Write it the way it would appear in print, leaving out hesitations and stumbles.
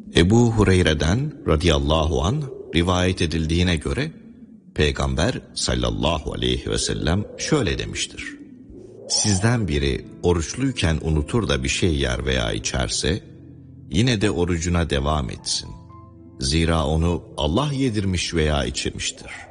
Ebu Hureyre'den radıyallahu anh rivayet edildiğine göre Peygamber sallallahu aleyhi ve sellem şöyle demiştir: Sizden biri oruçluyken unutur da bir şey yer veya içerse, yine de orucuna devam etsin. Zira onu Allah yedirmiş veya içirmiştir.